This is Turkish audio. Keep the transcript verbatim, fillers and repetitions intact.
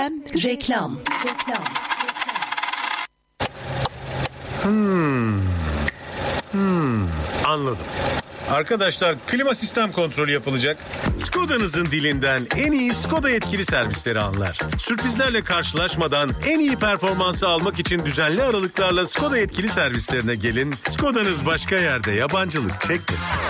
Reklam. Hmm. Hmm. Anladım. Arkadaşlar, klima sistem kontrolü yapılacak. Skoda'nızın dilinden en iyi Skoda yetkili servisleri anlar. Sürprizlerle karşılaşmadan en iyi performansı almak için düzenli aralıklarla Skoda yetkili servislerine gelin. Skoda'nız başka yerde yabancılık çekmesin.